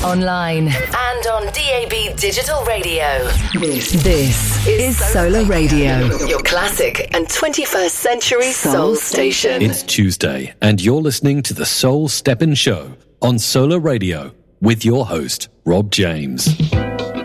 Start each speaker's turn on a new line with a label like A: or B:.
A: online, and on DAB Digital Radio. This is Solar Radio, your classic and 21st century soul station.
B: It's Tuesday, and you're listening to the Soul Steppin' Show on Solar Radio with your host, Rob James.